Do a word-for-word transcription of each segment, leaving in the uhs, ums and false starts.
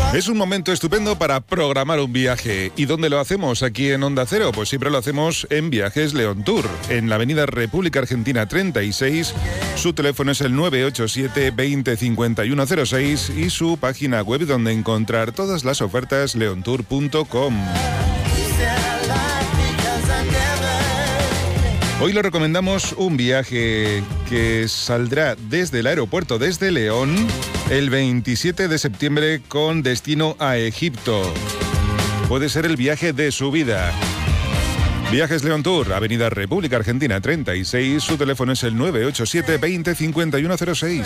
Es un momento estupendo para programar un viaje. ¿Y dónde lo hacemos? Aquí en Onda Cero. Pues siempre lo hacemos en Viajes León Tour, en la avenida República Argentina treinta y seis. Su teléfono es el nueve ocho siete, veinte, cincuenta y uno cero seis y su página web donde encontrar todas las ofertas leontour punto com. Hoy le recomendamos un viaje que saldrá desde el aeropuerto, desde León, el veintisiete de septiembre con destino a Egipto. Puede ser el viaje de su vida. Viajes León Tour, avenida República Argentina treinta y seis, su teléfono es el nueve ocho siete, veinte, cincuenta y uno cero seis.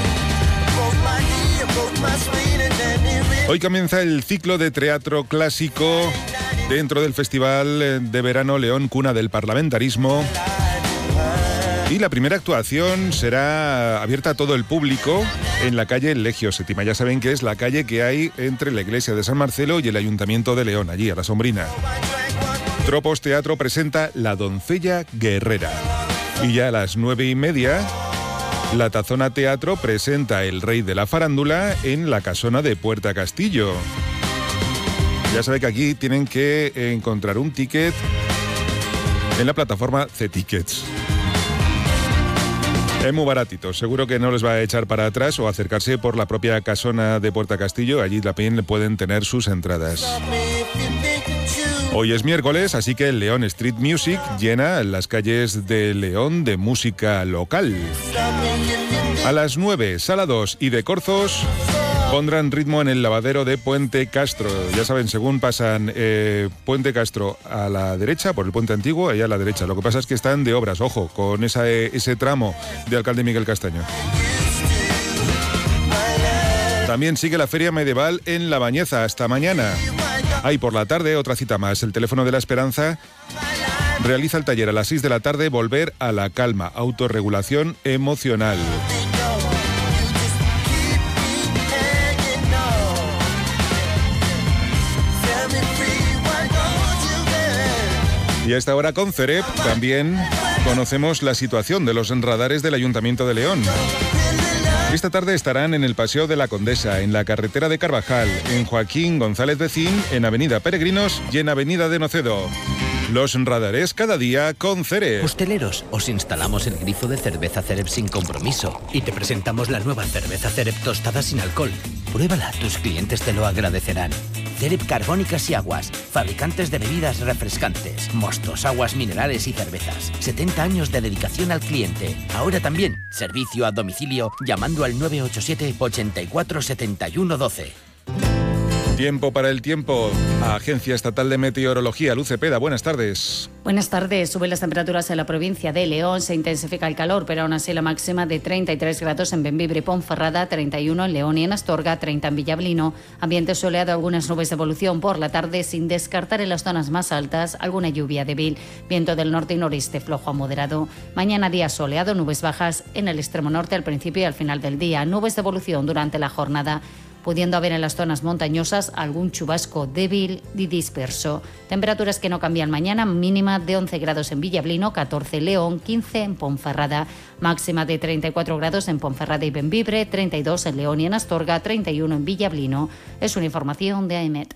Hoy comienza el ciclo de teatro clásico dentro del Festival de Verano León, Cuna del Parlamentarismo. Y la primera actuación será abierta a todo el público en la calle Legio Séptima. Ya saben que es la calle que hay entre la iglesia de San Marcelo y el Ayuntamiento de León, allí a la Sombrina. Tropos Teatro presenta La Doncella Guerrera. Y ya a las nueve y media, La Tazona Teatro presenta El Rey de la Farándula en la Casona de Puerta Castillo. Ya sabe que aquí tienen que encontrar un ticket en la plataforma C-Tickets. Es muy baratito, seguro que no les va a echar para atrás o acercarse por la propia Casona de Puerta Castillo, allí también pueden tener sus entradas. Hoy es miércoles, así que el León Street Music llena las calles de León de música local. A las nueve, Sala dos y de Corzos pondrán ritmo en el lavadero de Puente Castro. Ya saben, según pasan eh, Puente Castro a la derecha, por el puente antiguo, allá a la derecha. Lo que pasa es que están de obras, ojo, con esa, ese tramo de Alcalde Miguel Castaño. También sigue la Feria Medieval en La Bañeza hasta mañana. Hay por la tarde otra cita más. El Teléfono de la Esperanza realiza el taller a las seis de la tarde, Volver a la calma, autorregulación emocional. Y a esta hora con CEREP también conocemos la situación de los radares del Ayuntamiento de León. Esta tarde estarán en el Paseo de la Condesa, en la carretera de Carvajal, en Joaquín González Becín, en Avenida Peregrinos y en Avenida de Nocedo. Los radares cada día con CEREP. Hosteleros, os instalamos el grifo de cerveza CEREP sin compromiso y te presentamos la nueva cerveza CEREP tostada sin alcohol. Pruébala, tus clientes te lo agradecerán. CEREP Carbónicas y Aguas, fabricantes de bebidas refrescantes, mostos, aguas minerales y cervezas. setenta años de dedicación al cliente. Ahora también, servicio a domicilio llamando al nueve ocho siete, ochenta y cuatro, setenta y uno doce. Tiempo para el tiempo. Agencia Estatal de Meteorología, Luz Cepeda, buenas tardes. Buenas tardes. Suben las temperaturas en la provincia de León, se intensifica el calor, pero aún así la máxima de treinta y tres grados en Bembibre y Ponferrada, treinta y uno en León y en Astorga, treinta en Villablino. Ambiente soleado, algunas nubes de evolución por la tarde, sin descartar en las zonas más altas alguna lluvia débil. Viento del norte y noreste flojo a moderado. Mañana día soleado, nubes bajas en el extremo norte al principio y al final del día. Nubes de evolución durante la jornada, pudiendo haber en las zonas montañosas algún chubasco débil y disperso. Temperaturas que no cambian mañana, mínima de once grados en Villablino, catorce en León, quince en Ponferrada, máxima de treinta y cuatro grados en Ponferrada y Bembibre, treinta y dos en León y en Astorga, treinta y uno en Villablino. Es una información de AEMET.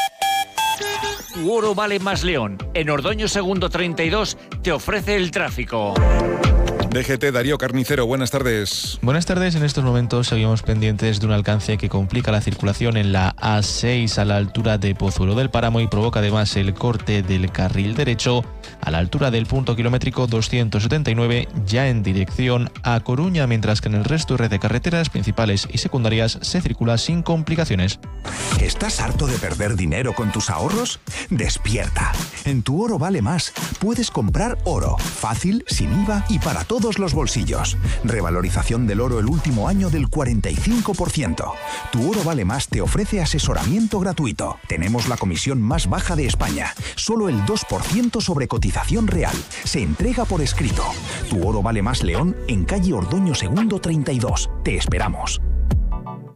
Tu oro vale más León. En Ordoño Segundo treinta y dos te ofrece el tráfico. D G T, Darío Carnicero, buenas tardes. Buenas tardes. En estos momentos seguimos pendientes de un alcance que complica la circulación en la A seis a la altura de Pozuelo del Páramo y provoca además el corte del carril derecho a la altura del punto kilométrico doscientos setenta y nueve, ya en dirección a Coruña, mientras que en el resto de red de carreteras principales y secundarias se circula sin complicaciones. ¿Estás harto de perder dinero con tus ahorros? ¡Despierta! En Tu Oro Vale Más puedes comprar oro, fácil, sin I V A y para todos los bolsillos. Revalorización del oro el último año del cuarenta y cinco por ciento. Tu Oro Vale Más te ofrece asesoramiento gratuito. Tenemos la comisión más baja de España, solo el dos por ciento sobre cotización real. Se entrega por escrito. Tu Oro Vale Más León, en calle Ordoño Segundo treinta y dos. Te esperamos.